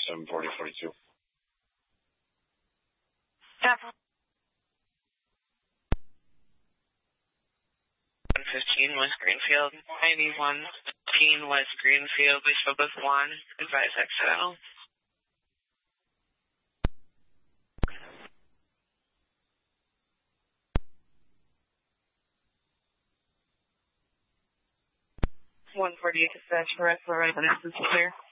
74042. Stop. 115 West Greenfield, 9115 West Greenfield. We spoke with Juan. Advise XL. (148) dispatch for residence is clear.